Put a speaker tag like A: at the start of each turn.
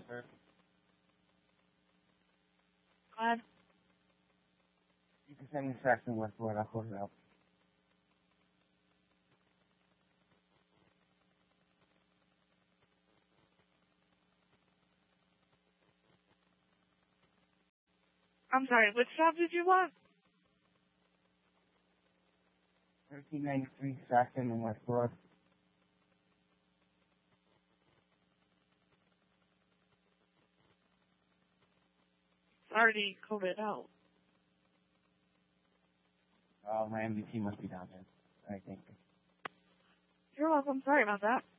A: sir.
B: Go ahead.
A: You can send me a fax in Westport. I'll close it out.
B: I'm sorry, which job did you want?
A: 1393 Saxon in Westport.
B: Already coded out.
A: My MVT must be down there, I think.
B: You're welcome. Sorry about that.